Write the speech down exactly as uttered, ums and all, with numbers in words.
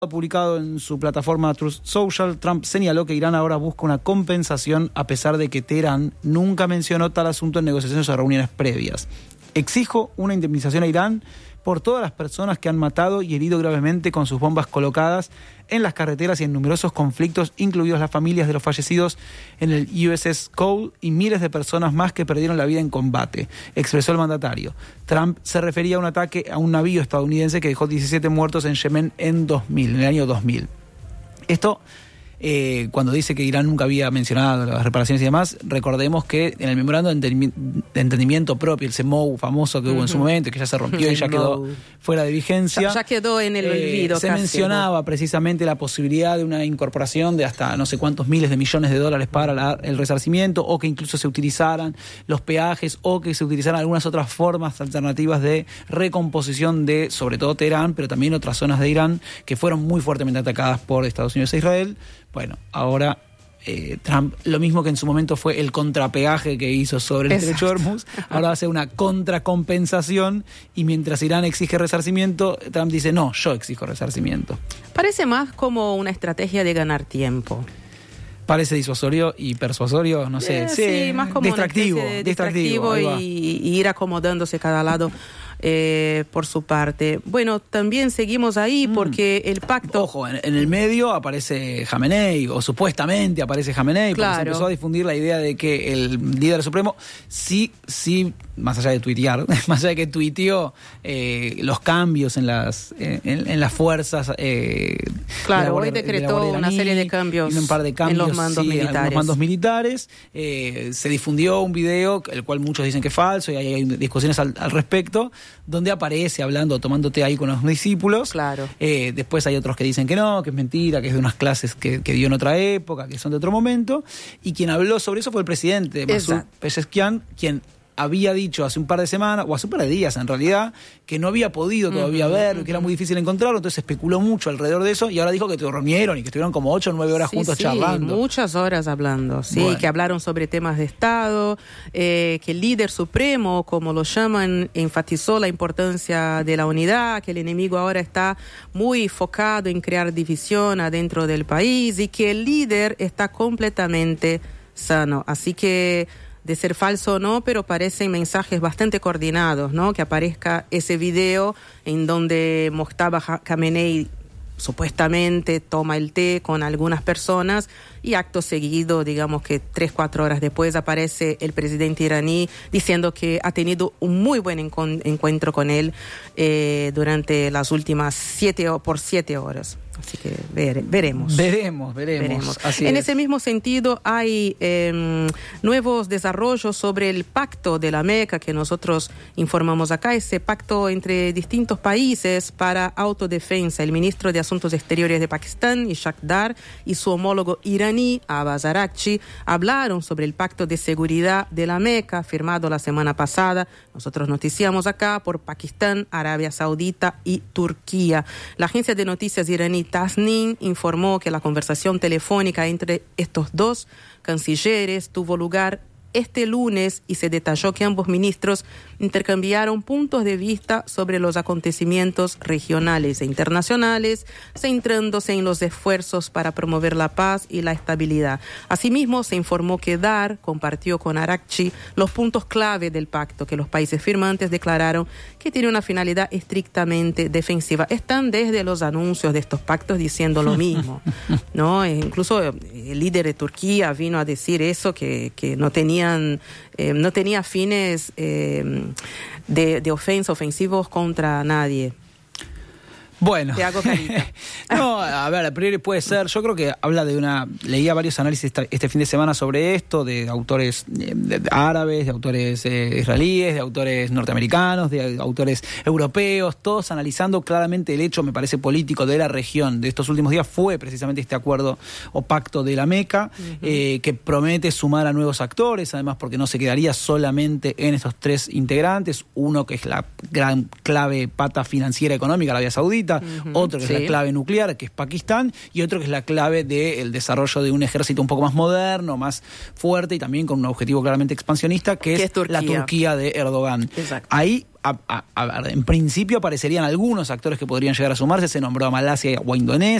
Publicado en su plataforma Truth Social, Trump señaló que Irán ahora busca una compensación a pesar de que Teherán nunca mencionó tal asunto en negociaciones o reuniones previas. Exijo una indemnización a Irán por todas las personas que han matado y herido gravemente con sus bombas colocadas en las carreteras y en numerosos conflictos, incluidos las familias de los fallecidos en el U S S Cole y miles de personas más que perdieron la vida en combate, expresó el mandatario. Trump se refería a un ataque a un navío estadounidense que dejó diecisiete muertos en Yemen en dos mil, en el año dos mil. Esto... Eh, cuando dice que Irán nunca había mencionado las reparaciones y demás, recordemos que en el memorando de entendimiento propio, el C M O U famoso que uh-huh. hubo en su momento, que ya se rompió y ya quedó fuera de vigencia, ya, ya quedó en el olvido. Eh, se casi, mencionaba ¿no? precisamente la posibilidad de una incorporación de hasta no sé cuántos miles de millones de dólares para la, el resarcimiento, o que incluso se utilizaran los peajes, o que se utilizaran algunas otras formas alternativas de recomposición de, sobre todo Teherán, pero también otras zonas de Irán que fueron muy fuertemente atacadas por Estados Unidos e Israel. Bueno, ahora eh, Trump, lo mismo que en su momento fue el contrapeaje que hizo sobre el Estrecho de Hormuz, ahora va a ser una contracompensación, y mientras Irán exige resarcimiento, Trump dice, no, yo exijo resarcimiento. Parece más como una estrategia de ganar tiempo. Parece disuasorio y persuasorio, no sé. Eh, sí, sí, más como distractivo, una de distractivo, distractivo y, y ir acomodándose cada lado. Eh, por su parte. Bueno, también seguimos ahí porque mm. el pacto... Ojo, en, en el medio aparece Jamenei, o supuestamente aparece Jamenei, claro. porque se empezó a difundir la idea de que el líder supremo sí, sí, más allá de tuitear, más allá de que tuiteó eh, los cambios en las eh, en, en las fuerzas... Eh, claro, de la Guardia, hoy decretó de la una serie de cambios, un par de cambios en los mandos sí, militares. En los mandos militares. Eh, se difundió un video, el cual muchos dicen que es falso, y hay, hay discusiones al, al respecto, donde aparece hablando, tomándote ahí con los discípulos. Claro. Eh, después hay otros que dicen que no, que es mentira, que es de unas clases que, que dio en otra época, que son de otro momento. Y quien habló sobre eso fue el presidente, Masoud Pezeshkian, quien había dicho hace un par de semanas, o hace un par de días en realidad, que no había podido todavía uh-huh, ver, uh-huh. que era muy difícil encontrarlo, entonces especuló mucho alrededor de eso, y ahora dijo que te reunieron y que estuvieron como ocho o nueve horas sí, juntos sí, charlando. Muchas horas hablando, sí, bueno. que hablaron sobre temas de Estado, eh, que el líder supremo, como lo llaman, enfatizó la importancia de la unidad, que el enemigo ahora está muy enfocado en crear división adentro del país, y que el líder está completamente sano. Así que de ser falso o no, pero parecen mensajes bastante coordinados, ¿no? Que aparezca ese video en donde Mojtaba Khamenei supuestamente toma el té con algunas personas, y acto seguido, digamos que tres, cuatro horas después, aparece el presidente iraní diciendo que ha tenido un muy buen encon- encuentro con él eh, durante las últimas siete o por siete horas. Así que vere, veremos. Veremos, veremos. veremos. Así en es. ese mismo sentido, hay eh, nuevos desarrollos sobre el pacto de la Meca que nosotros informamos acá, ese pacto entre distintos países para autodefensa. El ministro de Asuntos Exteriores de Pakistán, Ishaq Dar, y su homólogo iraní, Abbas Araghchi, hablaron sobre el pacto de seguridad de la Meca firmado la semana pasada. Nosotros noticiamos acá por Pakistán, Arabia Saudita y Turquía. La agencia de noticias iraní Tasnim informó que la conversación telefónica entre estos dos cancilleres tuvo lugar este lunes, y se detalló que ambos ministros intercambiaron puntos de vista sobre los acontecimientos regionales e internacionales, centrándose en los esfuerzos para promover la paz y la estabilidad. Asimismo, se informó que Dar compartió con Araghchi los puntos clave del pacto, que los países firmantes declararon que tiene una finalidad estrictamente defensiva. Están desde los anuncios de estos pactos diciendo lo mismo, ¿no? E incluso el líder de Turquía vino a decir eso, que, que no tenía Eh, no tenía fines eh, de, de ofensa, ofensivos contra nadie. Bueno, te hago carita. No, a ver, a priori puede ser. Yo creo que habla de una... Leía varios análisis este fin de semana sobre esto, de autores eh, de árabes, de autores eh, israelíes, de autores norteamericanos, de autores europeos, todos analizando claramente el hecho, me parece, político de la región de estos últimos días. Fue precisamente este acuerdo o pacto de la Meca, uh-huh. eh, que promete sumar a nuevos actores, además porque no se quedaría solamente en estos tres integrantes, uno que es la gran clave pata financiera económica, Arabia Saudita, Uh-huh, otro que sí. es la clave nuclear, que es Pakistán, y otro que es la clave del desarrollo de un ejército un poco más moderno, más fuerte, y también con un objetivo claramente expansionista, que, que es, es Turquía. La Turquía de Erdogan. Exacto. Ahí a, a, a ver, en principio aparecerían algunos actores que podrían llegar a sumarse. Se nombró a Malasia o a Indonesia.